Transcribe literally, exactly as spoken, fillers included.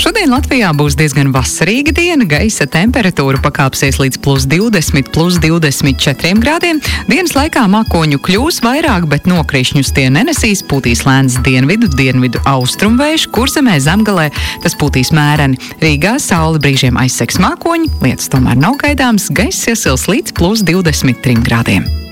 Šodien Latvijā būs diezgan vasarīga diena, gaisa temperatūra pakāpsies līdz plus divdesmit, plus divdesmit četriem grādiem. Dienas laikā mākoņu kļūs vairāk, bet nokrišņus tie nenesīs, pūtīs lēns dienvidu, dienvidu austrumvējš, Kurzemē Zemgalē tas pūtīs mēreni. Rīgā saule brīžiem aizsegs mākoņi, lietus tomēr nav gaidāms, gaiss iesils līdz plus divdesmit trim grādiem.